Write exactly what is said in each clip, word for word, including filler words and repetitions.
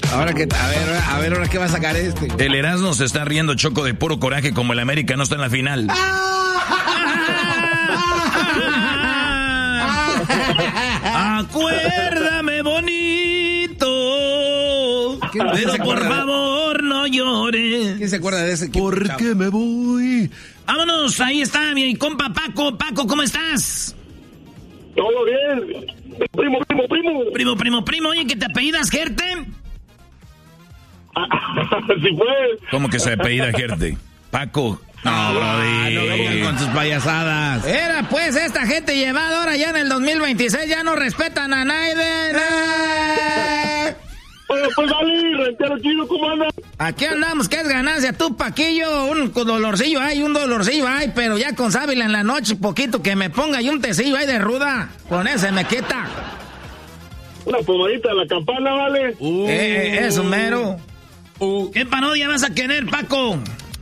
Ahora que, a ver, a ver, ahora qué va a sacar este. El Erasmo se está riendo, Choco, de puro coraje, como el América no está en la final. Acuérdame bonito, pero por favor no llores. ¿Quién se acuerda de ese? Porque me voy. Vámonos, ahí está mi compa Paco. Paco, ¿cómo estás? Todo bien. Primo, primo, primo. Primo, primo, primo. Oye, ¿que te apellidas Gerte? Sí fue. ¿Cómo que se apellida Gerte? Paco. No, brody. No vengan con sus payasadas. Era pues esta gente llevada ahora ya en el dos mil veintiséis, ya no respetan a nadie. Oye, pues dale, ranchero chido, ¿cómo andas? Aquí andamos, que es ganancia, tú Paquillo, un dolorcillo hay, un dolorcillo hay, pero ya con sábila en la noche, poquito que me ponga y un tecillo ahí de ruda, con ese me quita. Una pomadita de la campana, ¿vale? Uh, eh, eso mero. Uh. ¿Qué parodia vas a querer, Paco?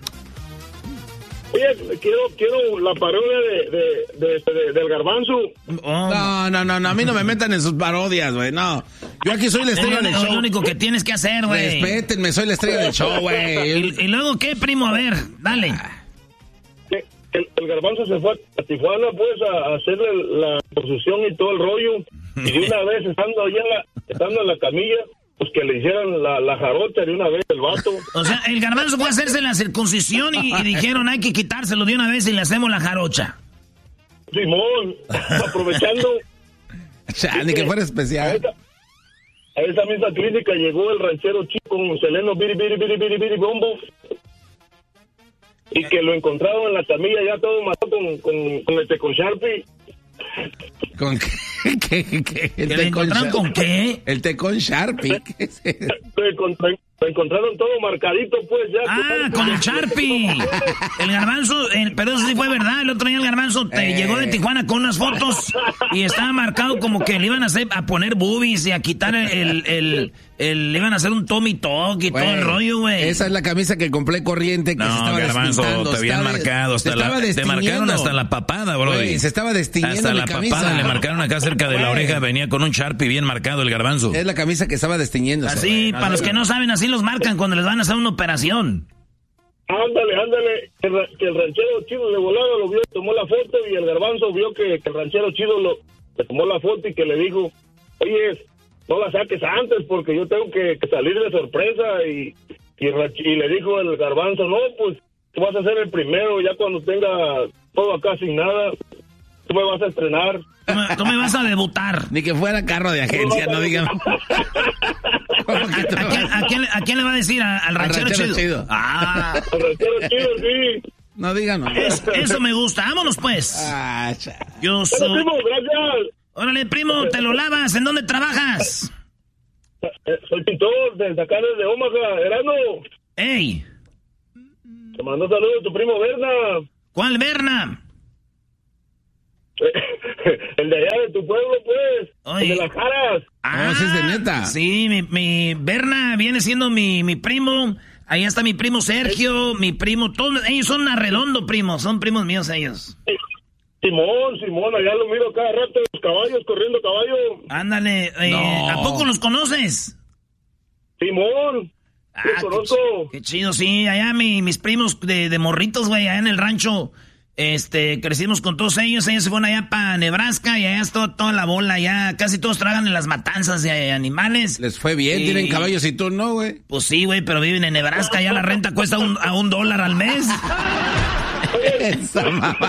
Oye, quiero, quiero la parodia de, de, de, de, del Garbanzo. Oh. No, no, no, no, a mí no me metan en sus parodias, güey, no. Yo aquí soy la estrella del show. Es lo único que tienes que hacer, güey. Respétenme, soy la estrella del show, güey. ¿Y, ¿Y luego qué, primo? A ver, dale. El, el Garbanzo se fue a Tijuana, pues, a, a hacerle la posición y todo el rollo. Y de una vez, estando allá en la, estando en la camilla, pues que le hicieran la, la jarocha de una vez el vato. O sea, el Garbanzo fue a hacerse la circuncisión y, y dijeron hay que quitárselo de una vez y le hacemos la jarocha. Simón, aprovechando. Ya, ni que fuera especial. A esa, a esa misma clínica llegó el ranchero chico con Seleno Biri Biri Biri Biri Biri Bombo. Y que lo encontraron en la camilla ya todo matado con, con, con el Tecon Sharpie. ¿Con qué? ¿Qué, qué? ¿El ¿Que le encontraron con qué? El Tecon Sharpie. ¿Qué es eso? Lo encontraron todo marcadito, pues, ya. Ah, con el Sharpie. El Garbanzo, el, pero eso sí fue verdad. El otro día el Garbanzo te eh. llegó de Tijuana con unas fotos y estaba marcado como que le iban a hacer, a poner boobies y a quitar el, el, el, el le iban a hacer un Tommy Talk y wey, todo el rollo, güey. Esa es la camisa que compré corriente que no, se estaba Garbanzo, destintando. te habían estaba, marcado hasta la, te marcaron hasta la papada, bro. Wey, se estaba destiñendo hasta mi la camisa. papada le marcaron acá cerca de wey. La oreja, venía con un Sharpie bien marcado el Garbanzo. Es la camisa que estaba destiñendo. Así, para los que no saben, así los marcan cuando les van a hacer una operación. Ándale, ándale, que, que el ranchero chido de volada lo vio, tomó la foto y el Garbanzo vio que, que el ranchero chido lo, le tomó la foto y que le dijo, oye, no la saques antes porque yo tengo que, que salir de sorpresa y, y, y le dijo el Garbanzo, no, pues tú vas a ser el primero ya cuando tenga todo acá sin nada, tú me vas a estrenar. Tú me, tú me vas a debutar. Ni que fuera carro de agencia, no digan. ¿A, a, quién, a, quién, ¿A quién le va a decir? ¿A, ¿Al ranchero, ranchero chido? chido? Ah. Al ranchero chido, sí. No digan. No. Es, eso me gusta. Vámonos, pues. Ah, Yo soy... Primo, gracias. Órale, primo, te lo lavas. ¿En dónde trabajas? Soy pintor desde acá, desde Omaha. Erano. ¡Ey! Te mando saludos a tu primo Berna. ¿Cuál Berna? El de allá de tu pueblo, pues. Oye. El de las Jaras. Ah, sí, es de neta. Sí, mi, mi Berna viene siendo mi, mi primo. Ahí está mi primo Sergio, mi primo, todos ellos son arredondo, primos, son primos míos ellos. Simón, Simón, allá lo miro cada rato, los caballos, corriendo caballo. Ándale, eh, no. ¿A poco los conoces? Simón, ah, los conozco. Qué, ch- qué chido, sí, allá mi, mis primos de, de morritos, güey, allá en el rancho. Este, crecimos con todos ellos, ellos se fueron allá para Nebraska y allá está toda la bola, ya casi todos tragan en las matanzas de animales. Les fue bien, y, tienen caballos y tú no, güey. Pues sí, güey, pero viven en Nebraska, ya la renta cuesta un, a un dólar al mes. Esa mamá.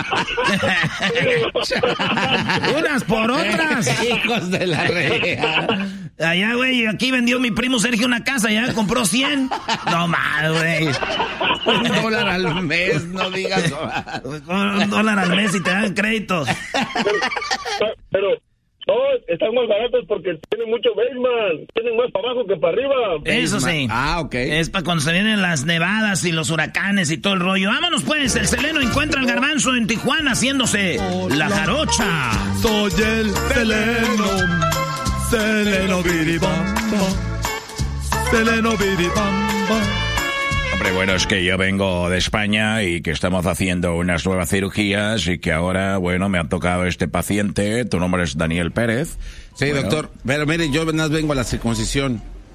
Unas por otras. Hijos de la rea. Allá, güey, aquí vendió mi primo Sergio una casa, ya compró cien. No más, güey. Un dólar al mes, no digas. Un dólar al mes y te dan créditos. Pero, pero no, están más baratos porque tienen mucho basement, tienen más para abajo que para arriba. Eso sí. Ah, ok. Es para cuando se vienen las nevadas y los huracanes y todo el rollo. Vámonos pues, el Seleno encuentra al Garbanzo en Tijuana haciéndose oh, la jarocha. Soy el Seleno, Seleno biribamba, Seleno biribamba. Hombre, bueno, es que yo vengo de España y que estamos haciendo unas nuevas cirugías y que ahora, bueno, me ha tocado este paciente. Tu nombre es Daniel Pérez. Sí, bueno. Doctor. Pero mire, yo vengo a la circuncisión.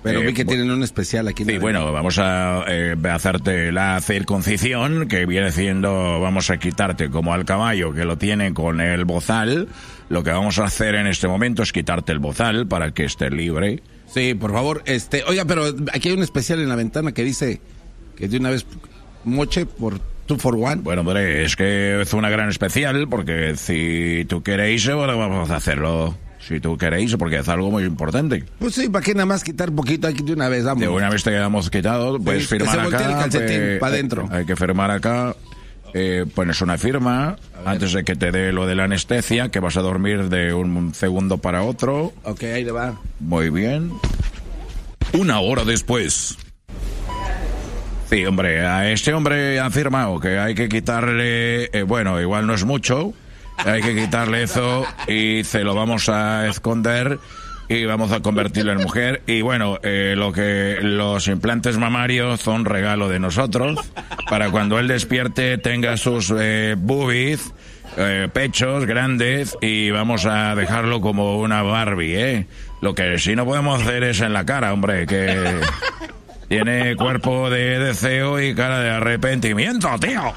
Pero eh, vi que tienen un especial aquí. Sí, bueno, vamos a eh, hacerte la circuncisión, que viene siendo, vamos a quitarte como al caballo, que lo tiene con el bozal. Lo que vamos a hacer en este momento es quitarte el bozal para que esté libre. Sí, por favor, este, oiga, pero aquí hay un especial en la ventana que dice que de una vez moche por two for one. Bueno, hombre, es que es una gran especial, porque si tú queréis, bueno, vamos a hacerlo. Si tú queréis, porque es algo muy importante. Pues sí, ¿para qué nada más quitar poquito aquí de una vez? Vamos. De una vez te quedamos quitado, puedes Sí, que firmar se voltee acá. el calcetín eh, pa' dentro. Hay que firmar acá. Eh, pones una firma antes de que te dé lo de la anestesia, que vas a dormir de un segundo para otro. Ok, ahí le va. Muy bien. Una hora después. Sí, hombre, a este hombre ha firmado que hay que quitarle, eh, bueno, igual no es mucho, hay que quitarle eso y se lo vamos a esconder y vamos a convertirlo en mujer. Y bueno, eh, lo que los implantes mamarios son regalo de nosotros, para cuando él despierte tenga sus eh, boobies, eh, pechos grandes, y vamos a dejarlo como una Barbie, ¿eh? Lo que sí no podemos hacer es en la cara, hombre, que tiene cuerpo de deseo y cara de arrepentimiento, tío.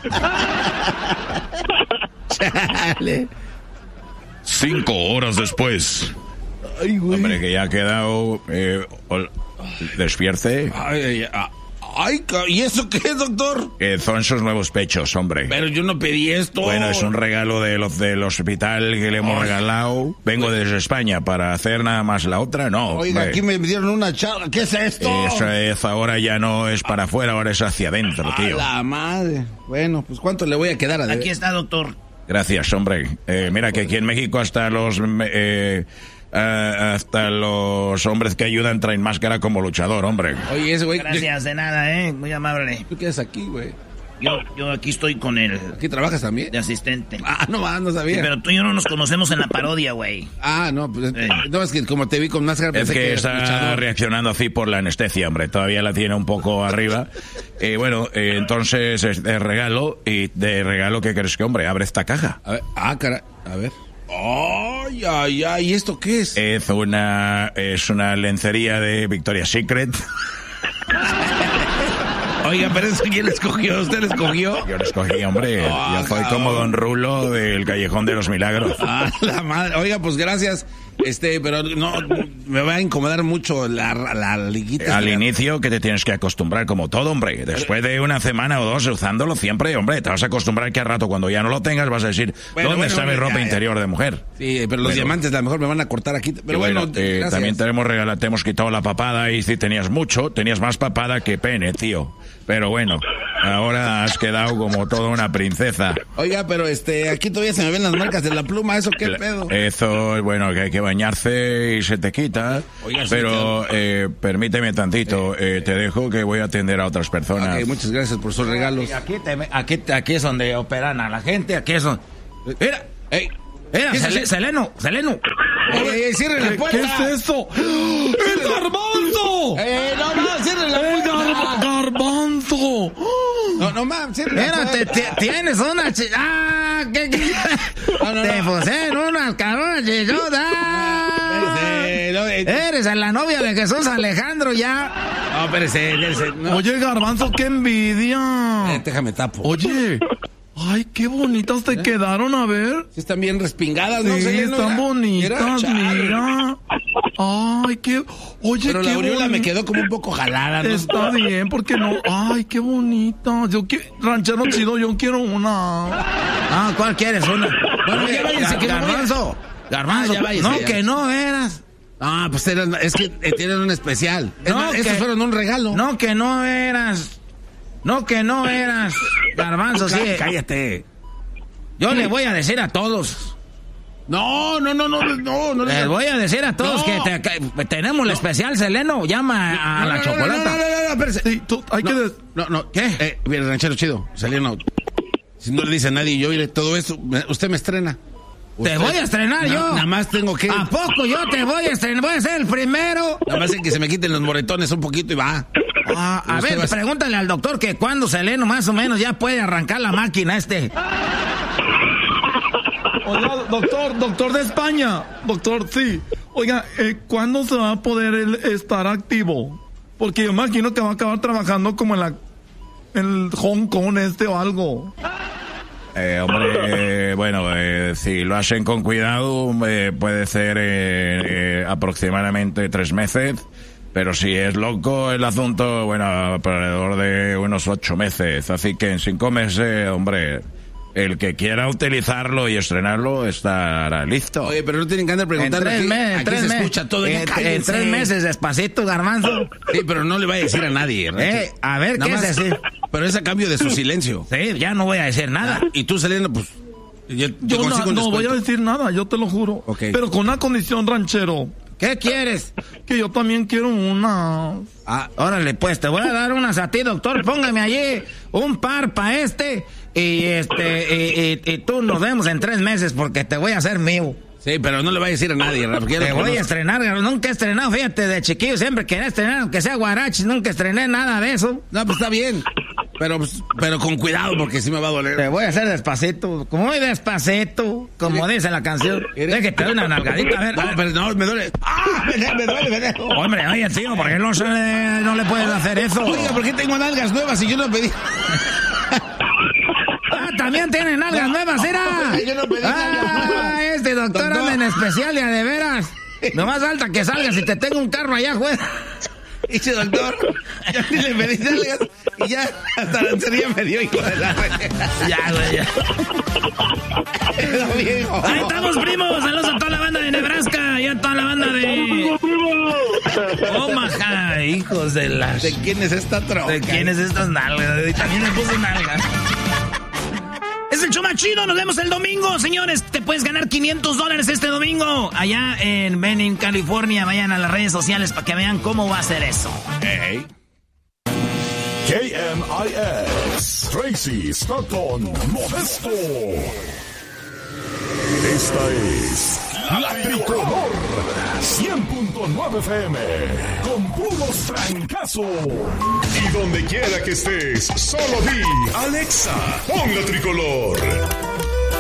Chale. Cinco horas después. Ay, güey. Hombre, que ya ha quedado eh, ol- despierte. Ay, ay, ay, ay, ca- ¿y eso qué es, doctor? Eh, son sus nuevos pechos, hombre. Pero yo no pedí esto. Bueno, es un regalo de los del hospital que le hemos Ay. regalado. Vengo desde España para hacer nada más la otra, no. Oiga, hombre. aquí me dieron una charla. ¿Qué es esto? Eso es, ahora ya no es para afuera, ahora es hacia adentro, A tío. la madre. Bueno, pues ¿cuánto le voy a quedar a deber? Aquí está, doctor. Gracias, hombre. Eh, mira que aquí en México hasta los eh, eh, hasta los hombres que ayudan traen máscara como luchador, hombre. Oye, ese güey. Gracias, de nada, ¿eh? Muy amable. ¿Tú qué haces aquí, güey? Yo, yo aquí estoy con el ¿Aquí trabajas también? de asistente. Ah, no, más, no Sí, sabía. pero tú y yo no nos conocemos en la parodia, güey. Ah, no, pues Eh. no, es que como te vi con máscara Es pensé que eras está luchador. reaccionando así por la anestesia, hombre. Todavía la tiene un poco arriba. Eh, bueno, eh, entonces es de regalo. ¿Y de regalo qué crees que, hombre? Abre esta caja. A ver, ah, cara, a ver. Ay, ay, ay, ¿y esto qué es? Es una, es una lencería de Victoria's Secret. Oiga, pero eso quién la escogió, ¿usted la escogió? Yo lo escogí, hombre. Ah, Yo soy cabrón. como Don Rulo del Callejón de los Milagros. Ah, la madre. Oiga, pues gracias. Este, pero no, me va a incomodar mucho la, la liguita. Al inicio que te tienes que acostumbrar como todo, hombre. Después de una semana o dos usándolo siempre, hombre, te vas a acostumbrar que al rato cuando ya no lo tengas vas a decir, Bueno, ¿dónde bueno, está mi bueno, ropa ya, interior de mujer? Sí, pero los Bueno. diamantes a lo mejor me van a cortar aquí. Pero Y bueno, eh, gracias. también te hemos regalado, te hemos quitado la papada y si tenías mucho, tenías más papada que pene, tío. Pero bueno, ahora has quedado como toda una princesa. Oiga, pero este, aquí todavía se me ven las marcas de la pluma, ¿eso qué pedo? Eso es bueno, que hay que bañarse y se te quita. Oiga, sí, pero eh, permíteme tantito, eh, te dejo que voy a atender a otras personas. Ok, muchas gracias por sus regalos. Aquí, te, aquí, aquí es donde operan a la gente, aquí es donde... Mira, Ey, mira, ¿qué es Sele- eso? Seleno, Seleno. ey, ey, cierren la ¿Qué puerta. es eso? ¡El garbanzo! Eh, no más, cierren la ¡El puerta. gar- garbanzo! No, no más, cierren la Mira, te, puerta. te- tienes una chi... ¡Ah! ¿Qué, qué? No, no, Te no. pusieron una cabrona chichota. Espérese, no, eh, Eres la novia de Jesús Alejandro ya. no, espérese, espérese, no. Oye, garbanzo, qué envidia. Eh, déjame tapo. Oye, ay, qué bonitas te quedaron, a ver. Sí, están bien respingadas, ¿no? Sí, Seleno? están Mira, bonitas, chale. mira. Ay, qué... Oye, Pero qué la aureola me bonita. quedó como un poco jalada, ¿no? Está bien, porque no... Ay, qué bonita. Yo quiero... Ranchero chido, yo quiero una. Ah, ¿cuál quieres? Una. Bueno, ya váyanse, Gar- que no voy a- Garbanzo. Garbanzo. Ah, ya váyanse, no, ya. que no eras. Ah, pues eran, es que eh, tienen un especial. Es No, más, estos que- fueron un regalo. No, que no eras. No, que no eras. Garbanzo, sí. Cá- Cállate. Yo le voy a decir a todos. No, no, no, no, no, no. Les voy a decir a todos No. que, te- que tenemos el especial Seleno. Llama a No, la no, chocolata. No, no, no, no, no, espérese. Sí, tú, hay no, que... des- no, no. ¿Qué? Eh, mira, ranchero chido, Seleno. Si no le dice a nadie, yo iré todo eso. me- Usted me estrena. Te Usted- voy a estrenar Na- yo. Nada más tengo que. ¿A poco yo te voy a estrenar? Voy a ser el primero. Nada más es que se me quiten los moretones un poquito y va. Ah, a Usted ver, va a- pregúntale al doctor que cuando Seleno más o menos ya puede arrancar la máquina este. Oiga, doctor, doctor de España. Doctor, sí. Oiga, eh, ¿cuándo se va a poder él estar activo? Porque yo imagino que va a acabar trabajando como en la... en el Hong Kong este o algo. Eh, hombre, eh, bueno, eh, si lo hacen con cuidado, eh, puede ser eh, eh, aproximadamente tres meses. Pero si es loco el asunto, bueno, alrededor de unos ocho meses. Así que en cinco meses, hombre, el que quiera utilizarlo y estrenarlo estará listo. Oye, pero no tienen que andar preguntando. En tres meses, aquí tres se meses. escucha todo. En, en tres meses, despacito, Garbanzo. Sí, pero no le vaya a decir a nadie. Eh, a ver, Nada ¿qué más, es decir? Pero es a cambio de su silencio. Sí, ya no voy a decir nada. Y tú saliendo, pues... Yo, Yo yo na- consigo un no voy a descuento. decir nada, yo te lo juro. Ok. Pero con una condición, ranchero. ¿Qué quieres? Que yo también quiero una... Ah, Órale, pues, te voy a dar unas a ti, doctor. Póngame allí un par para este. Y este, y, y, y tú nos vemos en tres meses porque te voy a hacer mío. sí, pero no le vaya a decir a nadie. Porque ya Te lo voy a conozco. estrenar, nunca he estrenado, fíjate, de chiquillo siempre quería estrenar, aunque sea guarachi, nunca estrené nada de eso. No, pues está bien. Pero, pues, pero con cuidado porque sí me va a doler. Te voy a hacer despacito, muy despacito, como dice la canción. Es que te doy una nalgadita, a ver. No, pero no, me duele. ¡Ah! Me, me duele, me duele. Hombre, oye, tío, ¿por qué no, se le, no le puedes hacer eso? Oiga, ¿por qué tengo nalgas nuevas y yo no pedí? Ah, también tiene nalgas nuevas, ¿era? Yo no pedí nalgas Ah, nuevas. este doctor Doctor. anda en especial y a de veras. No más falta que salgas y te tengo un carro allá, juez. Dice doctor, ya ni le pedí nalgas y ya hasta la ansería me dio, hijo de la... Ya, güey, ya. Quedó bien. Ahí estamos, primos. Saludos a toda la banda de Nebraska y a toda la banda de Omaha, hijos de las... ¿De quién es esta troca? ¿De quién es estas nalgas? Y también me puso nalgas. Es el show más chido, nos vemos el domingo, señores. Te puedes ganar quinientos dólares este domingo. Allá en Benning, California. Vayan a las redes sociales para que vean cómo va a ser eso. Hey. K M I S, Tracy, Stockton, Modesto. Esta es La Tricolor, cien punto nueve F M, con puros trancazos. Y donde quiera que estés, solo di, Alexa, pon La Tricolor.